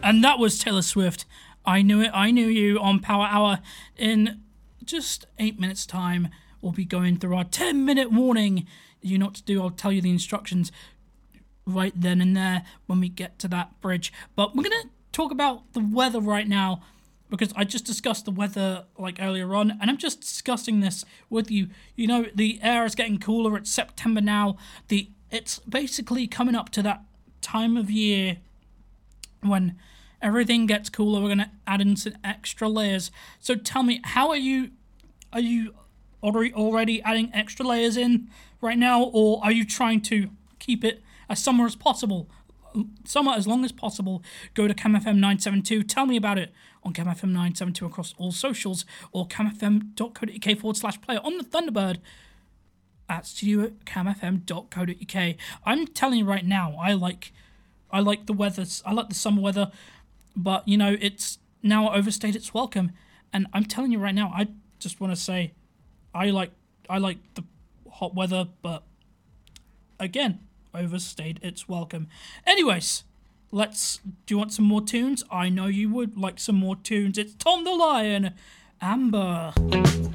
And that was Taylor Swift. I Knew It, I Knew You on Power Hour. In just 8 minutes' time, we'll be going through our 10-minute warning. You know what to do. I'll tell you the instructions right then and there when we get to that bridge. But we're going to talk about the weather right now, because I just discussed the weather like earlier on, and I'm just discussing this with you. You know, the air is getting cooler. It's September now. It's basically coming up to that time of year when everything gets cooler. We're going to add in some extra layers. So tell me, how are you already adding extra layers in right now, or are you trying to keep it as summer as possible? Summer as long as possible. Go to CamFM972. Tell me about it on CamFM972 across all socials, or camfm.co.uk/player on the Thunderbird at studio@camfm.co.uk. I'm telling you right now, I like the weather. I like the summer weather, but you know, it's now overstayed its welcome. And I'm telling you right now, I just want to say, I like the hot weather, but again, overstayed its welcome. Anyways, do you want some more tunes? I know you would like some more tunes. It's Tom the Lion, Amber.